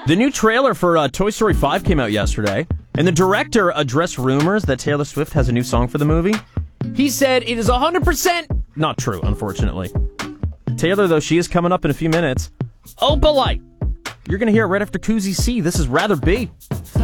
The new trailer for Toy Story 5 came out yesterday, and the director addressed rumors that Taylor Swift has a new song for the movie. He said it is 100% not true, unfortunately. Taylor, though, she is coming up in a few minutes. Opalite. You're going to hear it right after Koozie C. This is Rather Be.